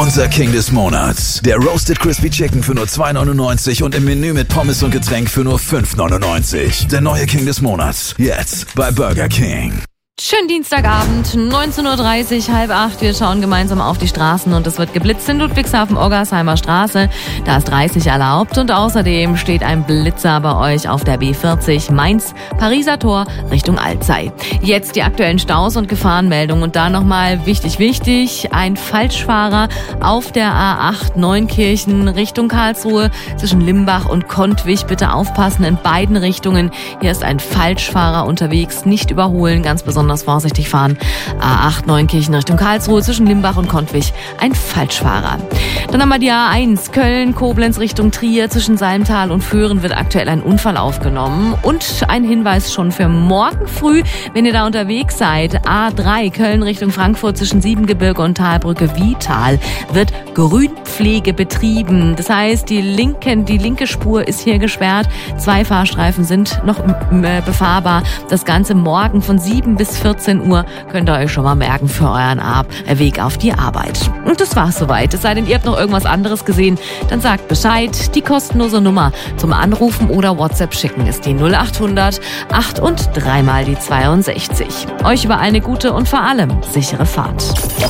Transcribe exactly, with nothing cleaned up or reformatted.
Unser King des Monats. Der Roasted Crispy Chicken für nur zwei neunundneunzig und im Menü mit Pommes und Getränk für nur fünf neunundneunzig. Der neue King des Monats. Jetzt bei Burger King. Schönen Dienstagabend, neunzehn Uhr dreißig, halb acht. Wir schauen gemeinsam auf die Straßen und es wird geblitzt in Ludwigshafen-Oggersheimer Straße. Da ist dreißig erlaubt und außerdem steht ein Blitzer bei euch auf der B vierzig Mainz, Pariser Tor Richtung Alzey. Jetzt die aktuellen Staus und Gefahrenmeldungen und da nochmal wichtig, wichtig, ein Falschfahrer auf der A acht Neunkirchen Richtung Karlsruhe zwischen Limbach und Kontwig. Bitte aufpassen in beiden Richtungen. Hier ist ein Falschfahrer unterwegs, nicht überholen, ganz besonders vorsichtig fahren. A acht Neunkirchen Richtung Karlsruhe zwischen Limbach und Kontwig, ein Falschfahrer. Dann haben wir die A eins Köln, Koblenz Richtung Trier zwischen Salmtal und Föhren wird aktuell ein Unfall aufgenommen. Und ein Hinweis schon für morgen früh, wenn ihr da unterwegs seid, A drei Köln Richtung Frankfurt zwischen Siebengebirge und Talbrücke Wietal wird Grünpflege betrieben. Das heißt, die linken, die linke Spur ist hier gesperrt. Zwei Fahrstreifen sind noch befahrbar. Das Ganze morgen von sieben bis vierzehn Uhr könnt ihr euch schon mal merken für euren Weg auf die Arbeit. Und das war's soweit. Es sei denn, ihr habt noch irgendwas anderes gesehen, dann sagt Bescheid. Die kostenlose Nummer zum Anrufen oder WhatsApp schicken ist die null acht hundert acht und dreimal die zweiundsechzig. Euch über eine gute und vor allem sichere Fahrt.